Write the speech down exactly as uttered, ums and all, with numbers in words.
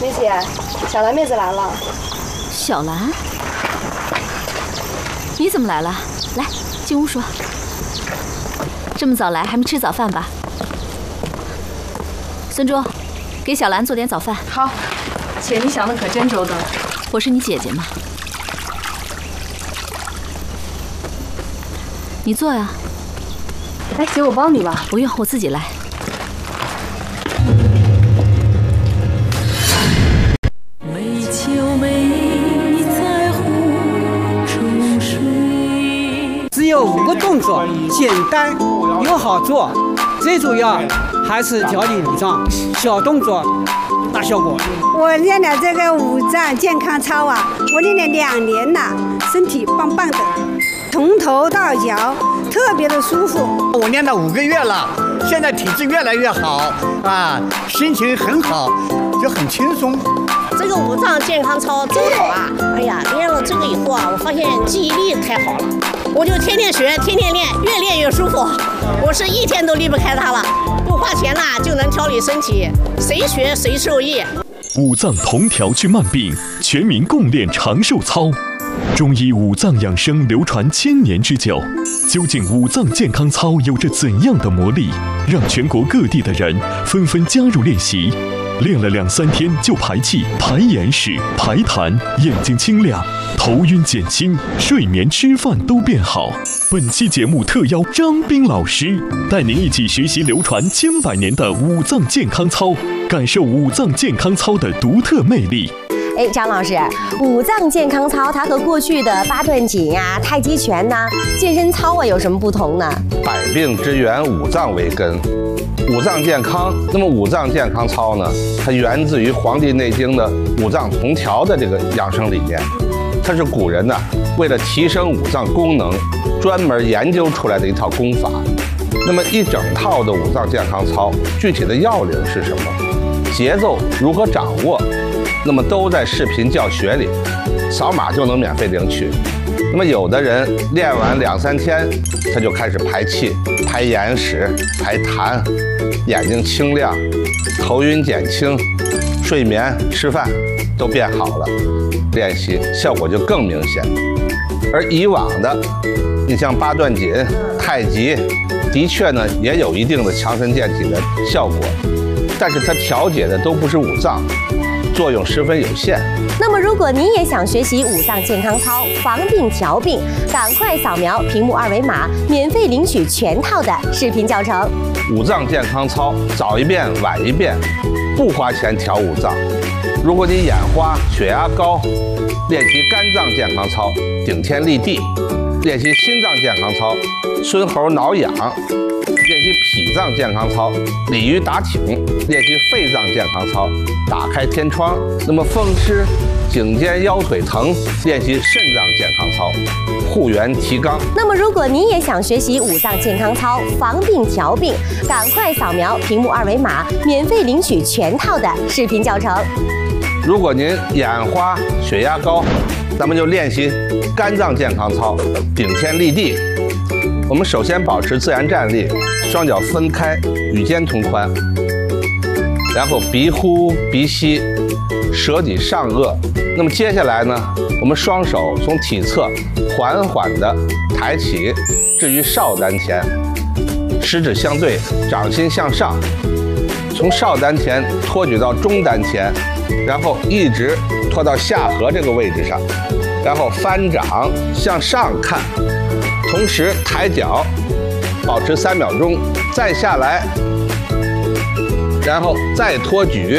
梅姐，小兰妹子来了。 小兰，你怎么来了？来，进屋说。这么早来，还没吃早饭吧？孙珠，给小兰做点早饭。 好，姐，你想的可真周到。 我是你姐姐嘛。你坐呀。 哎，姐，我帮你吧。 不用，我自己来。 美秋美在湖中水。 只有五个动作，简单又好做，最主要还是调理五脏，小动作大效果。 我练了这个五脏健康操啊，我练了两年了，身体棒棒的，从头到脚特别的舒服。 我练了五个月了，现在体质越来越好啊，心情很好，就很轻松。 这个五脏健康操真好啊！哎呀，练了这个以后啊，我发现记忆力太好了，我就天天学，天天练，越练越舒服。我是一天都离不开它了，不花钱啦就能调理身体，谁学谁受益。 五脏同调治慢病，全民共练长寿操。中医五脏养生流传千年之久，究竟五脏健康操有着怎样的魔力，让全国各地的人纷纷加入练习？练了两三天就排气、排眼屎、排痰，眼睛清亮，头晕减轻，睡眠、吃饭都变好。本期节目特邀张斌老师，带您一起学习流传千百年的五脏健康操，感受五脏健康操的独特魅力。 哎，张老师，五脏健康操它和过去的八段锦啊、太极拳呐、健身操啊有什么不同呢？ 百病之源，五脏为根。五脏健康，那么五脏健康操呢？它源自于《黄帝内经》的五脏同调的这个养生理念，它是古人呢为了提升五脏功能，专门研究出来的一套功法。那么一整套的五脏健康操，具体的要领是什么？节奏如何掌握？那么都在视频教学里，扫码就能免费领取。那么有的人练完两三天，他就开始排气、排眼屎、排痰，眼睛清亮，头晕减轻，睡眠、吃饭都变好了，练习效果就更明显。而以往的，你像八段锦、太极，的确呢也有一定的强身健体的效果，但是它调节的都不是五脏，作用十分有限。 那么，如果您也想学习五脏健康操，防病调病，赶快扫描屏幕二维码，免费领取全套的视频教程。 五脏健康操，早一遍晚一遍，不花钱调五脏。如果你眼花、血压高，练习肝脏健康操，顶天立地；练习心脏健康操，孙猴挠痒；练习脾脏健康操，鲤鱼打挺；练习肺脏健康操，打开天窗。那么风湿、颈肩腰腿疼，练习肾脏健康操，护元提肛。 那么，如果您也想学习五脏健康操，防病调病，赶快扫描屏幕二维码，免费领取全套的视频教程。 如果您眼花、血压高，咱们就练习肝脏健康操，顶天立地。我们首先保持自然站立，双脚分开，与肩同宽，然后鼻呼鼻吸，舌抵上颚。那么接下来呢，我们双手从体侧缓缓地抬起，置于少丹田，食指相对，掌心向上，从少丹田托举到中丹田，然后一直拖到下颌这个位置上，然后翻掌向上看，同时抬脚，保持三秒钟，再下来，然后再托举，